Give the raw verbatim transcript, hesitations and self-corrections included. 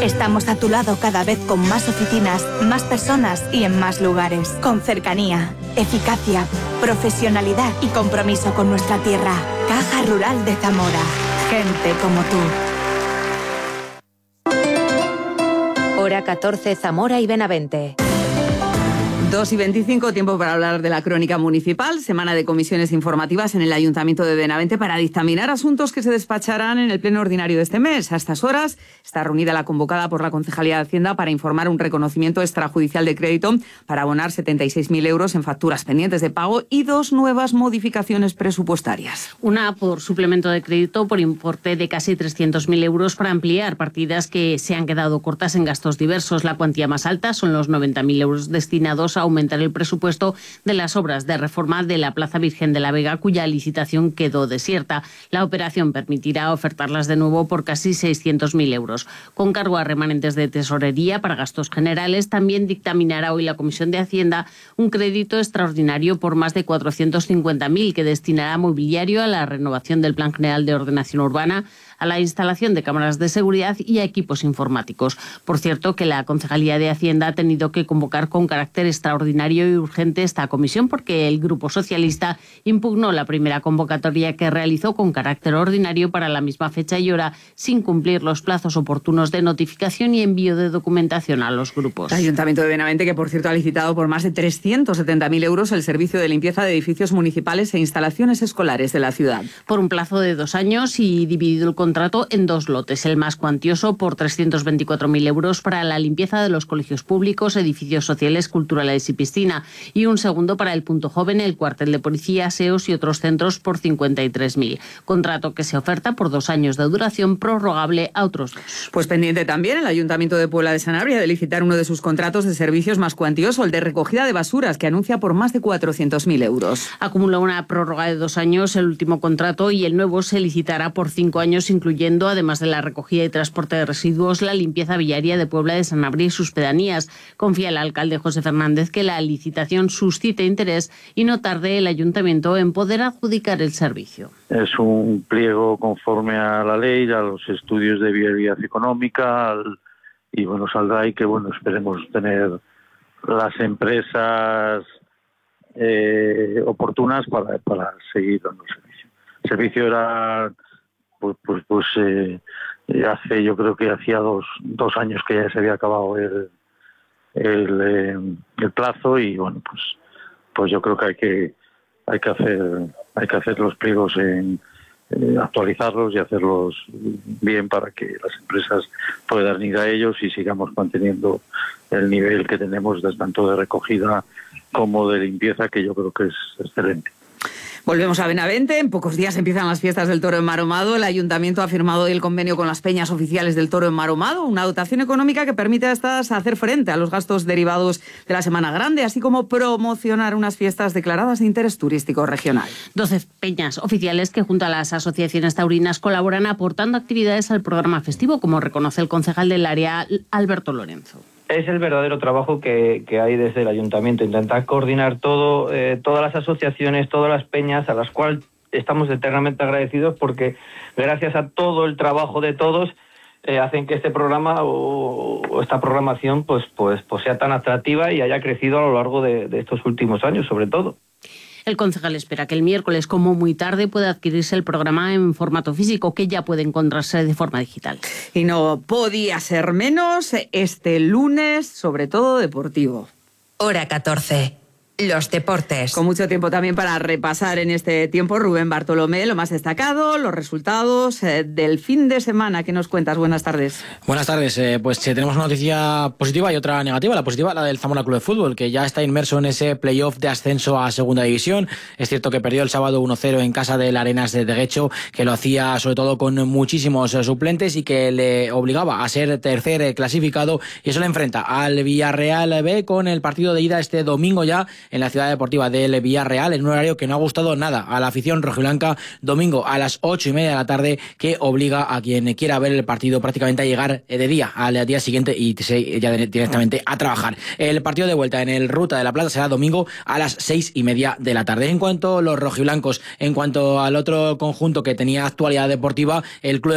Estamos a tu lado cada vez con más oficinas, más personas y en más lugares. Con cercanía, eficacia, profesionalidad y compromiso con nuestra tierra. Caja Rural de Zamora. Gente como tú. Hora catorce, Zamora y Benavente. dos y veinticinco, tiempo para hablar de la crónica municipal, semana de comisiones informativas en el Ayuntamiento de Benavente para dictaminar asuntos que se despacharán en el pleno ordinario de este mes. A estas horas está reunida la convocada por la Concejalía de Hacienda para informar un reconocimiento extrajudicial de crédito para abonar setenta y seis mil euros en facturas pendientes de pago y dos nuevas modificaciones presupuestarias. Una por suplemento de crédito por importe de casi trescientos mil euros para ampliar partidas que se han quedado cortas en gastos diversos. La cuantía más alta son los noventa mil euros destinados a aumentar el presupuesto de las obras de reforma de la Plaza Virgen de la Vega, cuya licitación quedó desierta. La operación permitirá ofertarlas de nuevo por casi seiscientos mil euros. Con cargo a remanentes de tesorería para gastos generales, también dictaminará hoy la Comisión de Hacienda un crédito extraordinario por más de cuatrocientos cincuenta mil que destinará a mobiliario, a la renovación del Plan General de Ordenación Urbana, a la instalación de cámaras de seguridad y a equipos informáticos. Por cierto, que la Concejalía de Hacienda ha tenido que convocar con carácter extraordinario y urgente esta comisión porque el Grupo Socialista impugnó la primera convocatoria que realizó con carácter ordinario para la misma fecha y hora, sin cumplir los plazos oportunos de notificación y envío de documentación a los grupos. El Ayuntamiento de Benavente, que por cierto ha licitado por más de trescientos setenta mil euros el servicio de limpieza de edificios municipales e instalaciones escolares de la ciudad. Por un plazo de dos años y dividido el contrato en dos lotes. El más cuantioso por trescientos veinticuatro mil euros para la limpieza de los colegios públicos, edificios sociales, culturales y piscina. Y un segundo para el Punto Joven, el cuartel de policía, aseos y otros centros por cincuenta y tres mil. Contrato que se oferta por dos años de duración, prorrogable a otros dos. Pues pendiente también el Ayuntamiento de Puebla de Sanabria de licitar uno de sus contratos de servicios más cuantioso, el de recogida de basuras, que anuncia por más de cuatrocientos mil euros. Acumula una prórroga de dos años el último contrato y el nuevo se licitará por cinco años, incluyendo, además de la recogida y transporte de residuos, la limpieza viaria de Puebla de Sanabria y sus pedanías. Confía el alcalde José Fernández que la licitación suscite interés y no tarde el ayuntamiento en poder adjudicar el servicio. Es un pliego conforme a la ley, a los estudios de viabilidad económica al, y bueno, saldrá y que bueno, esperemos tener las empresas eh, oportunas para, para seguir dando el servicio. El servicio era pues pues, pues eh, hace yo creo que hacía dos, dos años que ya se había acabado el el, eh, el plazo y bueno pues pues yo creo que hay que hay que hacer hay que hacer los pliegos en eh, actualizarlos y hacerlos bien para que las empresas puedan ir a ellos y sigamos manteniendo el nivel que tenemos de, tanto de recogida como de limpieza, que yo creo que es excelente. Volvemos a Benavente. En pocos días empiezan las fiestas del Toro Enmaromado. El Ayuntamiento ha firmado hoy el convenio con las peñas oficiales del Toro Enmaromado, una dotación económica que permite a estas hacer frente a los gastos derivados de la Semana Grande, así como promocionar unas fiestas declaradas de interés turístico regional. doce peñas oficiales que junto a las asociaciones taurinas colaboran aportando actividades al programa festivo, como reconoce el concejal del área, Alberto Lorenzo. Es el verdadero trabajo que, que hay desde el ayuntamiento, intentar coordinar todo, eh, todas las asociaciones, todas las peñas, a las cuales estamos eternamente agradecidos porque gracias a todo el trabajo de todos eh, hacen que este programa o, o esta programación pues, pues, pues sea tan atractiva y haya crecido a lo largo de, de estos últimos años, sobre todo. El concejal espera que el miércoles, como muy tarde, pueda adquirirse el programa en formato físico, que ya puede encontrarse de forma digital. Y no podía ser menos este lunes, sobre todo deportivo. Hora catorce. Los deportes. Con mucho tiempo también para repasar en este tiempo, Rubén Bartolomé, lo más destacado, los resultados eh, del fin de semana. ¿Qué nos cuentas? Buenas tardes. Buenas tardes. Eh, pues eh, tenemos una noticia positiva y otra negativa. La positiva, la del Zamora Club de Fútbol, que ya está inmerso en ese playoff de ascenso a Segunda División. Es cierto que perdió el sábado uno cero en casa del Arenas de Guecho, que lo hacía sobre todo con muchísimos eh, suplentes y que le obligaba a ser tercer eh, clasificado. Y eso le enfrenta al Villarreal B con el partido de ida este domingo ya en la ciudad deportiva del Villarreal, en un horario que no ha gustado nada a la afición rojiblanca, domingo a las ocho y media de la tarde, que obliga a quien quiera ver el partido prácticamente a llegar de día al día siguiente y ya directamente a trabajar. El partido de vuelta en el Ruta de la Plata será domingo a las seis y media de la tarde. En cuanto a los rojiblancos, en cuanto al otro conjunto que tenía actualidad deportiva, el club